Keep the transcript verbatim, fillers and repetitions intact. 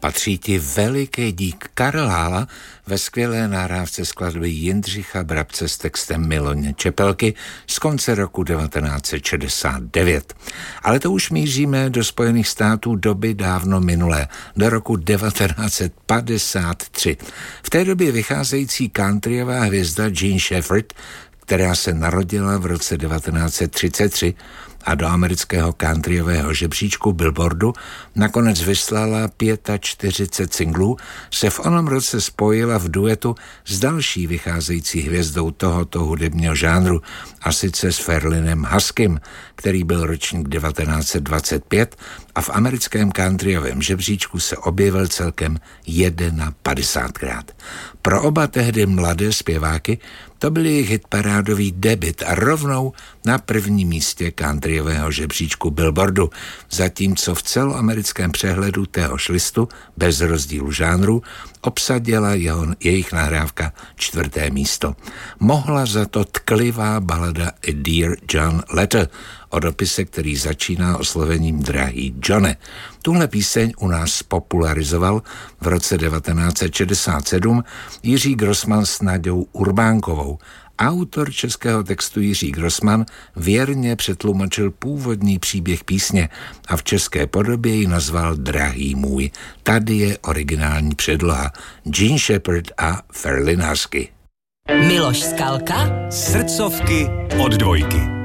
patří ti veliký dík Karel Hála ve skvělé nahrávce skladby Jindřicha Brabce s textem Miloně Čepelky z konce roku devatenáct set šedesát devět. Ale to už míříme do Spojených států doby dávno minulé, do roku devatenáct set padesát tři. V té době vycházející countryová hvězda Jean Shepherd, která se narodila v roce devatenáct set třicet tři a do amerického countryového žebříčku Billboardu nakonec vyslala čtyřicet pět singlů, se v onom roce spojila v duetu s další vycházející hvězdou tohoto hudebního žánru, a sice s Ferlinem Huskym, který byl ročník devatenáct set dvacet pět a v americkém countryovém žebříčku se objevil celkem padesátkrát. Pro oba tehdy mladé zpěváky to byl jejich hitparádový debut a rovnou na prvním místě countryového žebříčku Billboardu, zatímco v celoamerickém přehledu téhož listu bez rozdílu žánru obsadila jeho, jejich nahrávka čtvrté místo. Mohla za to tklivá balada A Dear John Letter o dopise, který začíná oslovením Drahý Johne. Tuhle píseň u nás popularizoval v roce devatenáct set šedesát sedm Jiří Grossman s Naďou Urbánkovou. Autor českého textu Jiří Grossman věrně přetlumočil původní příběh písně a v české podobě ji nazval Drahý můj. Tady je originální předloha Jean Shepherd a Ferlin Husky. Miloš Skalka. Srdcovky od dvojky.